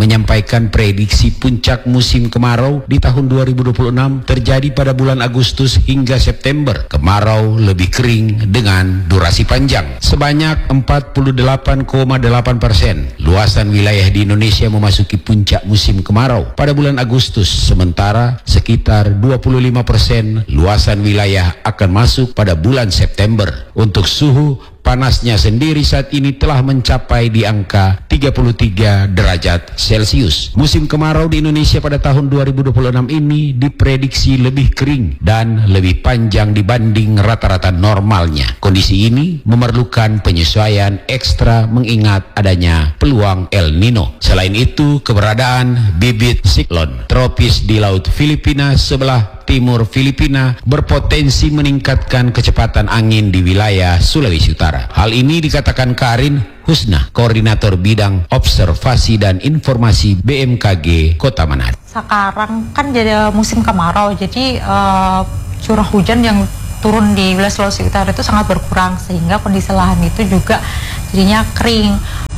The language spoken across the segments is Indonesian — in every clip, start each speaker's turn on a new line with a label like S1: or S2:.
S1: menyampaikan prediksi puncak musim kemarau di tahun 2026 terjadi pada bulan Agustus hingga September. Kemarau lebih kering dengan durasi panjang. Sebanyak 48,8% luasan wilayah di Indonesia memasuki puncak musim kemarau pada bulan Agustus, sementara sekitar 25% luasan wilayah akan masuk pada bulan September. Untuk suhu, panasnya sendiri saat ini telah mencapai di angka 33 derajat Celcius. Musim kemarau di Indonesia pada tahun 2026 ini diprediksi lebih kering dan lebih panjang dibanding rata-rata normalnya. Kondisi ini memerlukan penyesuaian ekstra mengingat adanya peluang El Nino. Selain itu, keberadaan bibit siklon tropis di Laut Filipina sebelah timur Filipina berpotensi meningkatkan kecepatan angin di wilayah Sulawesi Utara. Hal ini dikatakan Karin Husna, Koordinator Bidang Observasi dan Informasi BMKG Kota Manado.
S2: Sekarang kan jadi musim kemarau, jadi curah hujan yang turun di wilayah Sulawesi Utara itu sangat berkurang, sehingga kondisi lahan itu juga jadinya kering.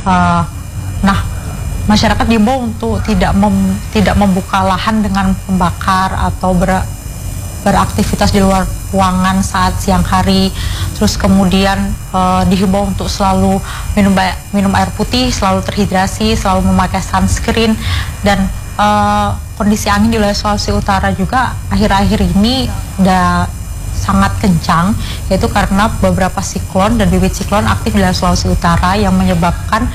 S2: Nah, masyarakat diimbau untuk tidak membuka lahan dengan membakar atau beraktivitas di luar ruangan saat siang hari. Terus kemudian dihimbau untuk selalu minum air putih, selalu terhidrasi, selalu memakai sunscreen. Dan kondisi angin di wilayah Sulawesi Utara juga akhir-akhir ini udah sangat kencang, yaitu karena beberapa siklon dan bibit siklon aktif di wilayah Sulawesi Utara yang menyebabkan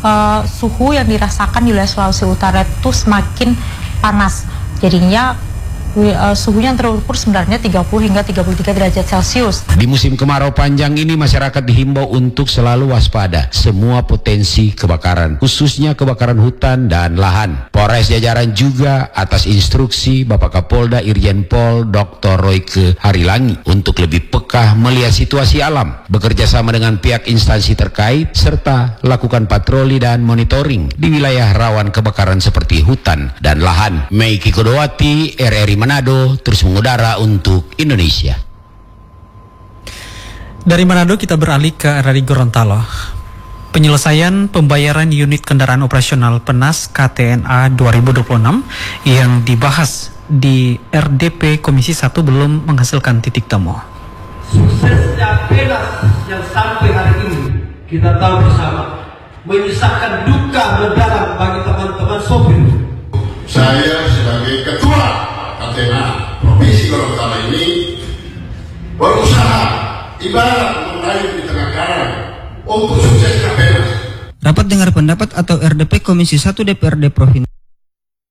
S2: suhu yang dirasakan di wilayah Sulawesi Utara itu semakin panas. Jadinya suhunya yang terukur sebenarnya 30 hingga 33 derajat Celcius.
S1: Di musim kemarau panjang ini masyarakat dihimbau untuk selalu waspada semua potensi kebakaran, khususnya kebakaran hutan dan lahan. Polres jajaran juga atas instruksi Bapak Kapolda Irjen Pol Dr. Royke Harilangi untuk lebih peka melihat situasi alam, bekerja sama dengan pihak instansi terkait, serta lakukan patroli dan monitoring di wilayah rawan kebakaran seperti hutan dan lahan. Meiki Kodowati, RRI Manado, terus mengudara untuk Indonesia.
S3: Dari Manado kita beralih ke RRI Gorontalo. Penyelesaian pembayaran unit kendaraan operasional PENAS KTNA 2026 yang dibahas di RDP Komisi 1 belum menghasilkan titik temu.
S4: Suksesnya PENAS yang sampai hari ini kita tahu bersama menyisakan duka mendalam bagi teman-teman sopir.
S5: Saya sebagai ketua KTNA Provinsi Gorontalo ini berusaha ibarat meraih di tengah karang untuk suksesnya PENAS.
S6: Rapat dengar pendapat atau RDP Komisi 1 DPRD Provinsi